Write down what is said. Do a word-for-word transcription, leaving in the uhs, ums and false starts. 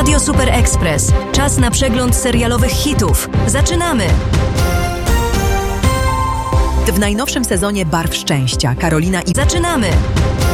Radio Super Express. Czas na przegląd serialowych hitów. Zaczynamy! W najnowszym sezonie Barw Szczęścia Karolina i... Zaczynamy!